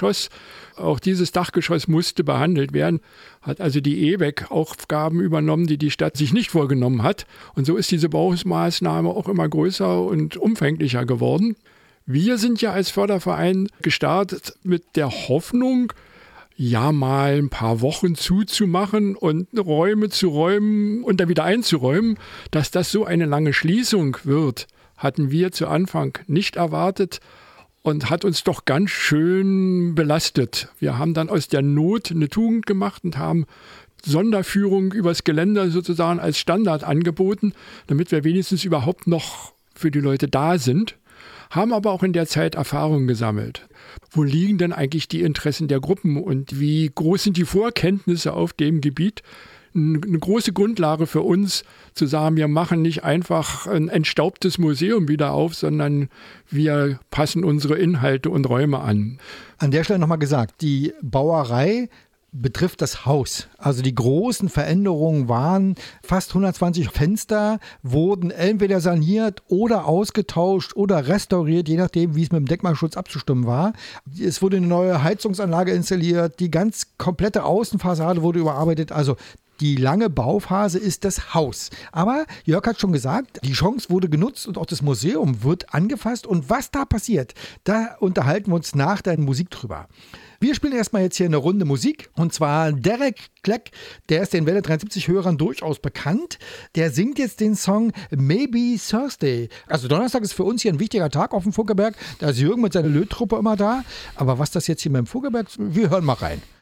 Dachgeschoss. Auch dieses Dachgeschoss musste behandelt werden, hat also die EWEG Aufgaben übernommen, die die Stadt sich nicht vorgenommen hat. Und so ist diese Baumaßnahme auch immer größer und umfänglicher geworden. Wir sind ja als Förderverein gestartet mit der Hoffnung, ja mal ein paar Wochen zuzumachen und Räume zu räumen und dann wieder einzuräumen. Dass das so eine lange Schließung wird, hatten wir zu Anfang nicht erwartet und hat uns doch ganz schön belastet. Wir haben dann aus der Not eine Tugend gemacht und haben Sonderführung übers Geländer sozusagen als Standard angeboten, damit wir wenigstens überhaupt noch für die Leute da sind. Haben aber auch in der Zeit Erfahrungen gesammelt. Wo liegen denn eigentlich die Interessen der Gruppen und wie groß sind die Vorkenntnisse auf dem Gebiet? Eine große Grundlage für uns, zu sagen, wir machen nicht einfach ein entstaubtes Museum wieder auf, sondern wir passen unsere Inhalte und Räume an. An der Stelle nochmal gesagt, die Bauerei betrifft das Haus. Also die großen Veränderungen waren, fast 120 Fenster wurden entweder saniert oder ausgetauscht oder restauriert, je nachdem, wie es mit dem Denkmalschutz abzustimmen war. Es wurde eine neue Heizungsanlage installiert, die ganz komplette Außenfassade wurde überarbeitet. Also die lange Bauphase ist das Haus. Aber Jörg hat schon gesagt, die Chance wurde genutzt und auch das Museum wird angefasst. Und was da passiert, da unterhalten wir uns nach der Musik drüber. Wir spielen erstmal jetzt hier eine Runde Musik und zwar Derek Kleck, der ist den Welle 73-Hörern durchaus bekannt. Der singt jetzt den Song Maybe Thursday. Also Donnerstag ist für uns hier ein wichtiger Tag auf dem Funkerberg. Da ist Jürgen mit seiner Löttruppe immer da. Aber was das jetzt hier mit dem Funkerberg, wir hören mal rein.